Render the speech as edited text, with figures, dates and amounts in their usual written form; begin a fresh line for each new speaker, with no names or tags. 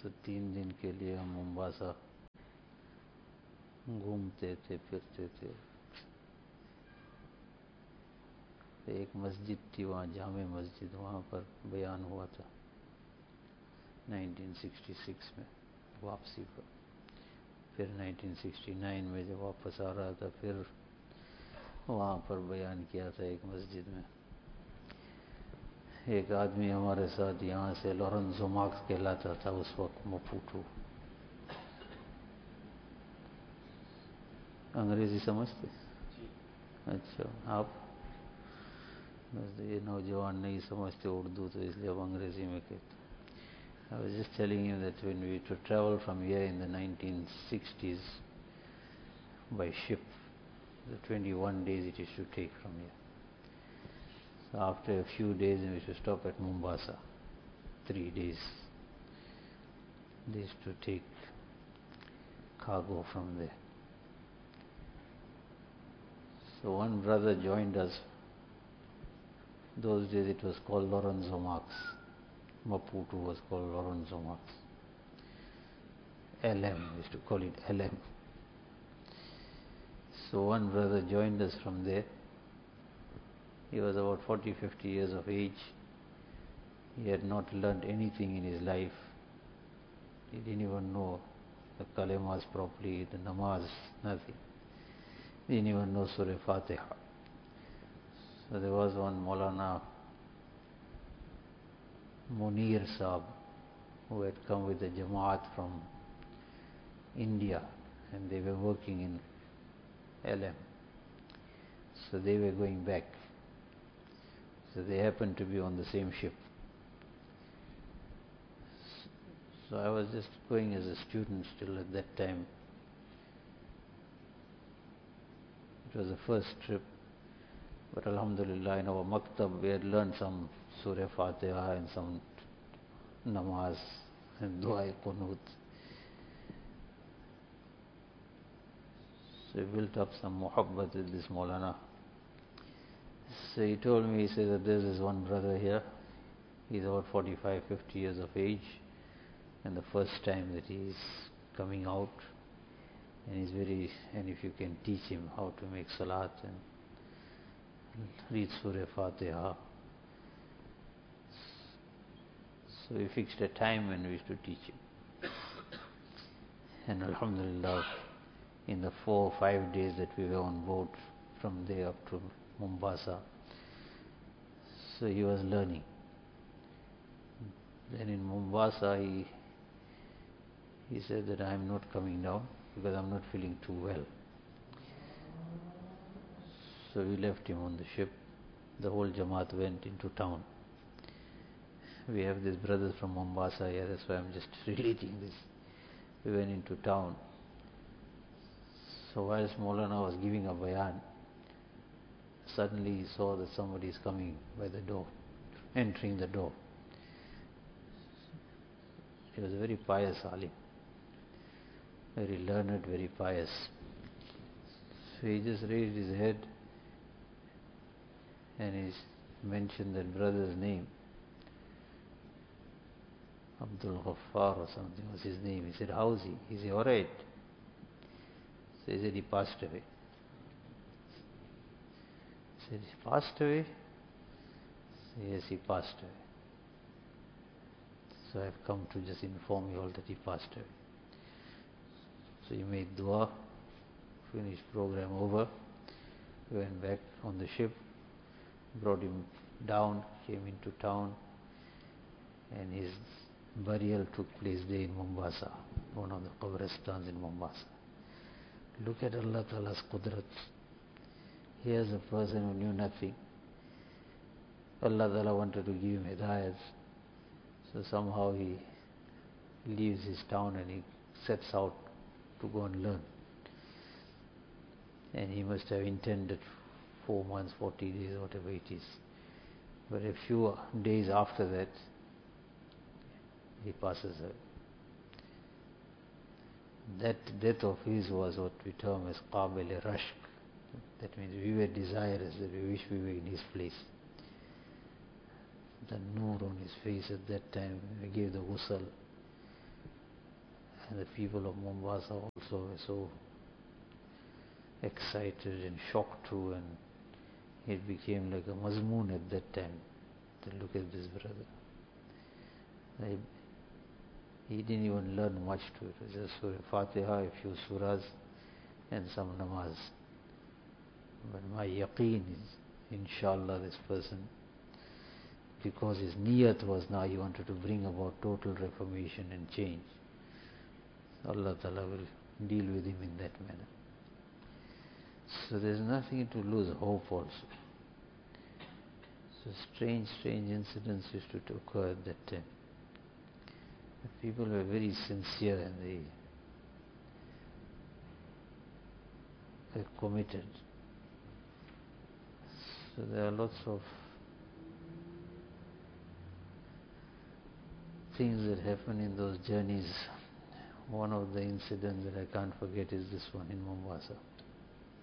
तो 3 दिन के लिए हम मोम्बासा घूमते थे, फिरते थे। एक मस्जिद थी वहाँ, जामे मस्जिद, वहाँ पर बयान हुआ था 1966 में वापसी पर। फिर 1969 में जब वापस आ रहा था फिर वहाँ पर बयान किया था एक मस्जिद में। एक आदमी हमारे साथ यहाँ से लोरेंजो मार्क्स कहलाता था उस वक्त, मपूटू। अंग्रेजी समझते? अच्छा, आप? बस ये नौजवान नहीं समझते उर्दू, तो इसलिए अब अंग्रेजी में कहते। I was just telling you that when we used to travel from here in the 1960s by ship, the 21 days it used to take from here. So after a few days we used to stop at Mombasa, 3 days. They used to take cargo from there. So one brother joined us. Those days it was called Lorenzo Marx. Maputo was called Lorenzo Marx. LM, we used to call it LM. So one brother joined us from there. He was about 40-50 years of age. He had not learnt anything in his life. He didn't even know the kalimas properly, the namaz, nothing. He didn't even know Surah Fatiha. So there was one Maulana Munir Saab who had come with a Jamaat from India, and they were working in LM. So they were going back. So they happened to be on the same ship. So I was just going as a student still at that time. It was the first trip. But Alhamdulillah, in our maktab we had learned some Surah Fatiha and some namaz and dua qunut. So we built up some muhabbat with this Maulana. So he told me, he said that there is one brother here. He's about 45-50 years of age, and the first time that he is coming out, and if you can teach him how to make salat and read Surah Fatiha. So we fixed a time when we used to teach him. And Alhamdulillah, in the 4 or 5 days that we were on board from there up to Mombasa, so he was learning. Then in Mombasa he said that I am not coming down because I am not feeling too well. So we left him on the ship. The whole Jamaat went into town. We have these brothers from Mombasa here, that's why I am just relating this. We went into town. So whilst Maulana was giving a bayan, suddenly he saw that somebody is coming by the door, entering the door. He was a very pious alim, very learned, very pious. So he just raised his head and he mentioned that brother's name. Abdul Ghaffar or something was his name. He said, how is he? Is he alright? So he said, he passed away. He said, he passed away? So yes, he passed away. So I have come to just inform you all that he passed away. So he made dua, finished program over, went back on the ship, brought him down, came into town, and his burial took place there in Mombasa, one of the qabristans in Mombasa. Look at Allah Ta'ala's qudrat. Here's a person who knew nothing. Allah Ta'ala wanted to give him hidayat. So somehow he leaves his town and he sets out to go and learn. And he must have intended 4 months, 40 days, whatever it is. But a few days after that, he passes away. That death of his was what we term as Qabil Rashk. That means we were desirous, that we wish we were in his place. The noor on his face at that time, we gave the ghusl. And the people of Mombasa also were so excited and shocked too, and it became like a mazmoon at that time to look at this brother. He didn't even learn much to it. It was just Surah Fatiha, a few surahs, and some namaz. But my yaqeen is, inshallah, this person, because his niyat was now he wanted to bring about total reformation and change. Allah Ta'ala will deal with him in that manner. So there's nothing to lose hope also. So strange incidents used to occur at that time. The people were very sincere and they were committed. So there are lots of things that happen in those journeys. One of the incidents that I can't forget is this one in Mombasa.